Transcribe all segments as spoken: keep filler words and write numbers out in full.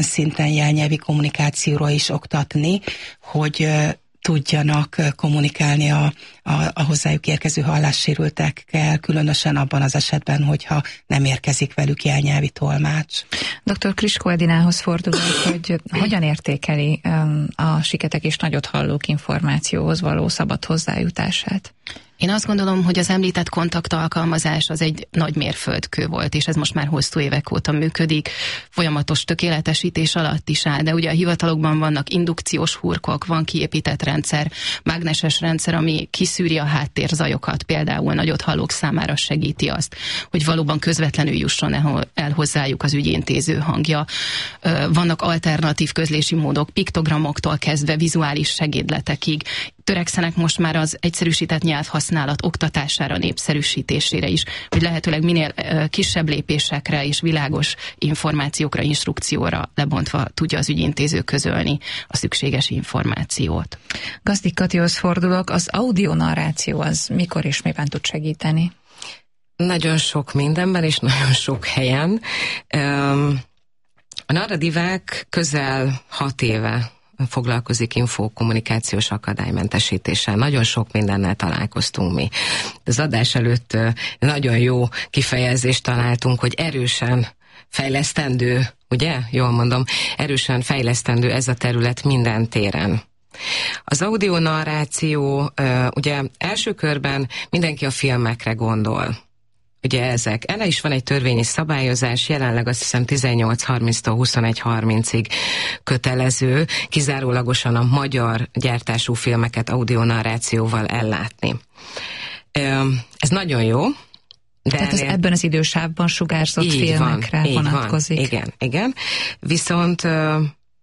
szinten jelnyelvi kommunikációra is oktatni, hogy tudjanak kommunikálni a, a, a hozzájuk érkező hallássérültekkel, különösen abban az esetben, hogyha nem érkezik velük jelnyelvi tolmács. doktor Kriskó Edinához fordulok, hogy hogyan értékeli a siketek és nagyot hallók információhoz való szabad hozzájutását? Én azt gondolom, hogy az említett kontaktalkalmazás az egy nagy mérföldkő volt, és ez most már hosszú évek óta működik, folyamatos tökéletesítés alatt is áll, de ugye a hivatalokban vannak indukciós hurkok, van kiépített rendszer, mágneses rendszer, ami kiszűri a háttérzajokat, például nagyot hallók számára segíti azt, hogy valóban közvetlenül jusson el hozzájuk az ügyintéző hangja. Vannak alternatív közlési módok, piktogramoktól kezdve vizuális segédletekig, törekszenek most már az egyszerűsített nyelvhasználat oktatására, népszerűsítésére is, hogy lehetőleg minél uh, kisebb lépésekre és világos információkra, instrukcióra lebontva tudja az ügyintéző közölni a szükséges információt. Gazdik Katihoz fordulok, az audionarráció az mikor és miben tud segíteni? Nagyon sok mindenben és nagyon sok helyen. Um, a narradívák közel hat éve foglalkozik infokommunikációs akadálymentesítéssel. Nagyon sok mindennel találkoztunk mi. Az adás előtt nagyon jó kifejezést találtunk, hogy erősen fejlesztendő, ugye? Jól mondom, erősen fejlesztendő ez a terület minden téren. Az audionarráció, ugye első körben mindenki a filmekre gondol. Ugye ezek. Ennek is van egy törvényi szabályozás, jelenleg azt hiszem tizennyolc harminctól huszonegy harmincig kötelező, kizárólagosan a magyar gyártású filmeket audionarrációval ellátni. Ez nagyon jó. De Tehát ez ebben az idősávban sugárzott így filmekre van, vonatkozik. Van. Igen, igen. Viszont uh,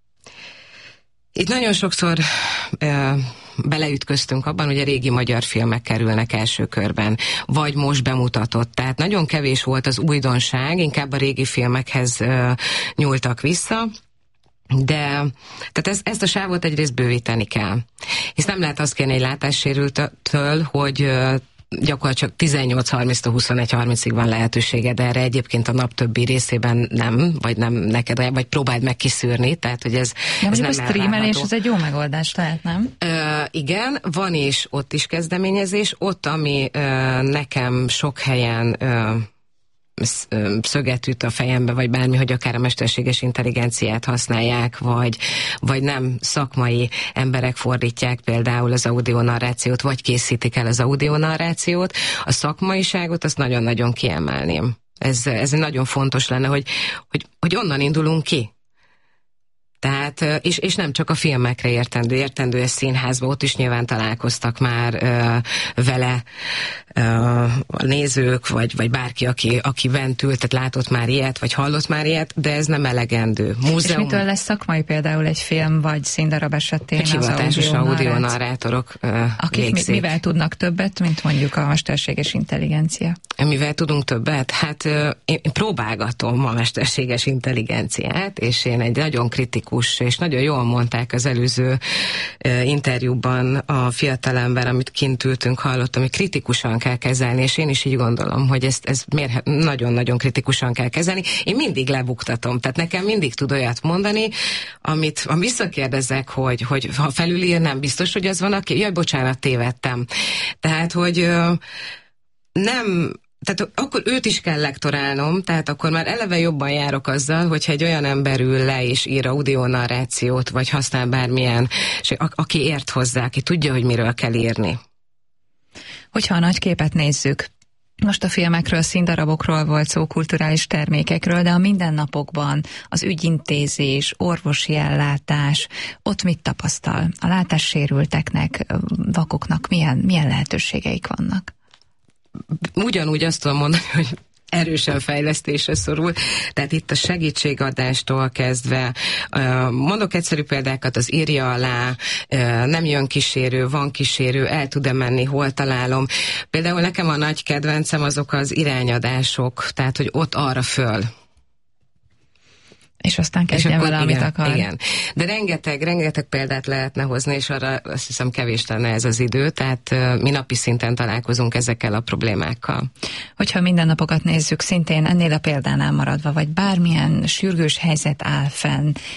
itt nagyon sokszor uh, beleütköztünk abban, hogy a régi magyar filmek kerülnek első körben, vagy most bemutatott. Tehát nagyon kevés volt az újdonság, inkább a régi filmekhez uh, nyúltak vissza, de tehát ez, ezt a sávot egyrészt bővíteni kell. Hisz nem lehet azt kérni egy látássérültől, hogy uh, gyakorlatilag tizennyolc harminctól huszonegy harmincig van lehetőséged erre, egyébként a nap többi részében nem, vagy nem neked, vagy próbáld meg kiszűrni, tehát hogy ez, de ez nem a streamelés az egy jó megoldás lehet, nem? Ö, igen, van is ott is kezdeményezés, ott, ami ö, nekem sok helyen ö, szöget üt a fejembe, vagy bármi, hogy akár a mesterséges intelligenciát használják, vagy, vagy nem szakmai emberek fordítják például az audionarrációt, vagy készítik el az audionarrációt. A szakmaiságot azt nagyon-nagyon kiemelném. Ez, ez nagyon fontos lenne, hogy, hogy, hogy onnan indulunk ki. Tehát, és, és nem csak a filmekre értendő, értendő ez színházba, ott is nyilván találkoztak már uh, vele uh, a nézők, vagy, vagy bárki, aki, aki bent ült, tehát látott már ilyet, vagy hallott már ilyet, de ez nem elegendő. Múzeum... És mitől lesz szakmai például egy film, vagy színdarab esetén az hivatásos audionarrátorok uh, akik mi, mivel tudnak többet, mint mondjuk a mesterséges intelligencia? Mivel tudunk többet? Hát uh, én próbálgatom a mesterséges intelligenciát, és én egy nagyon kritikus, és nagyon jól mondták az előző uh, interjúban a fiatalember, amit kint ültünk, hallottam, hogy kritikusan kell kezelni, és én is így gondolom, hogy ezt, ezt mérhe- nagyon-nagyon kritikusan kell kezelni. Én mindig lebuktatom, tehát nekem mindig tud olyat mondani, amit ha visszakérdezek, hogy, hogy ha felülír, nem biztos, hogy az van, aki, jaj, bocsánat, tévedtem. Tehát, hogy uh, nem... Tehát akkor őt is kell lektorálnom, tehát akkor már eleve jobban járok azzal, hogyha egy olyan ember ül le és ír audionarrációt, vagy használ bármilyen, és a- aki ért hozzá, aki tudja, hogy miről kell írni. Hogyha a nagy képet nézzük, most a filmekről, színdarabokról volt szó, kulturális termékekről, de a mindennapokban az ügyintézés, orvosi ellátás, ott mit tapasztal? A látássérülteknek, vakoknak milyen, milyen lehetőségeik vannak? Ugyanúgy azt tudom mondani, hogy erősen fejlesztésre szorul, tehát itt a segítségadástól kezdve, mondok egyszerű példákat, az írja alá, nem jön kísérő, van kísérő, el tud-e menni, hol találom. Például nekem a nagy kedvencem azok az irányadások, tehát hogy ott arra föl. És aztán kezdjen vele, amit akar. Igen. De rengeteg, rengeteg példát lehetne hozni, és arra azt hiszem kevés lenne ez az idő, tehát mi napi szinten találkozunk ezekkel a problémákkal. Hogyha mindennapokat nézzük, szintén ennél a példánál maradva, vagy bármilyen sürgős helyzet áll fenn,